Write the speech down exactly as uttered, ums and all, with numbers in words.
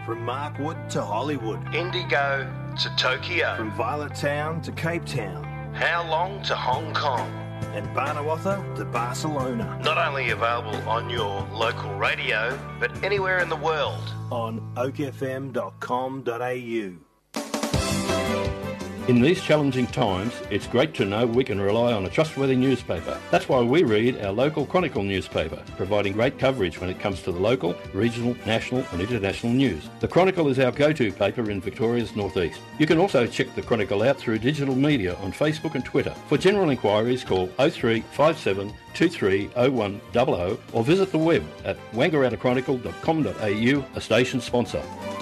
From Markwood to Hollywood. Indigo to Tokyo. From Violet Town to Cape Town. How Long to Hong Kong. And Barnawartha to Barcelona. Not only available on your local radio, but anywhere in the world. On oak f m dot com dot a u. In these challenging times, it's great to know we can rely on a trustworthy newspaper. That's why we read our local Chronicle newspaper, providing great coverage when it comes to the local, regional, national and international news. The Chronicle is our go-to paper in Victoria's northeast. You can also check the Chronicle out through digital media on Facebook and Twitter. For general inquiries, call oh three five seven two three oh one hundred or visit the web at wangarattachronicle dot com dot a u, a station sponsor.